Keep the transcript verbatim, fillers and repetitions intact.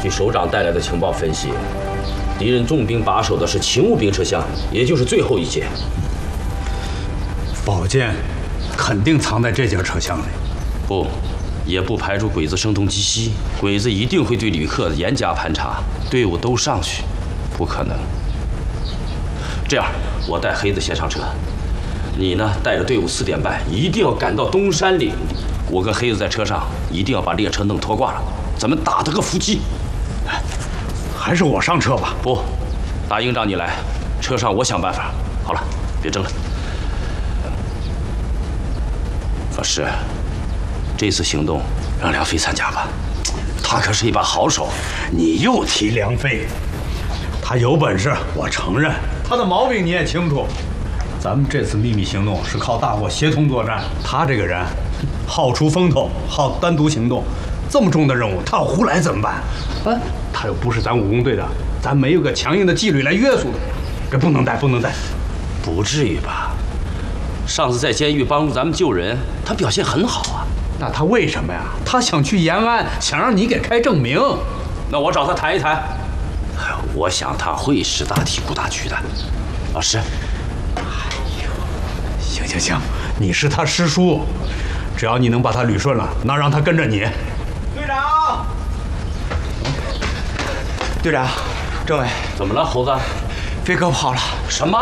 据首长带来的情报分析，敌人重兵把守的是勤务兵车厢，也就是最后一节。 宝剑肯定藏在这节车厢里。 不，也不排除鬼子声东击西。鬼子一定会对旅客严加盘查，队伍都上去，不可能。这样，我带黑子先上车，你呢带着队伍四点半一定要赶到东山岭。我跟黑子在车上，一定要把列车弄脱挂了，咱们打得个伏击。 哎，还是我上车吧。 不，大营长你来，车上我想办法。好了，别争了。法师，这次行动让梁飞参加吧，他可是一把好手。 你又提梁飞，他有本事，我承认。他的毛病你也清楚。咱们这次秘密行动是靠大伙协同作战，他这个人好出风头，好单独行动，这么重的任务他要胡来怎么办？啊，他又不是咱武工队的，咱没有个强硬的纪律来约束他，这不能带，不能带。 不至于吧？上次在监狱帮助咱们救人，他表现很好啊。 那他为什么呀？他想去延安，想让你给开证明。 那我找他谈一谈。我想他会识大体、顾大局的。老师。 行行行，你是他师叔，只要你能把他捋顺了，那让他跟着你。 队长，队长，政委， 怎么了，猴子？ 飞哥跑了。 什么？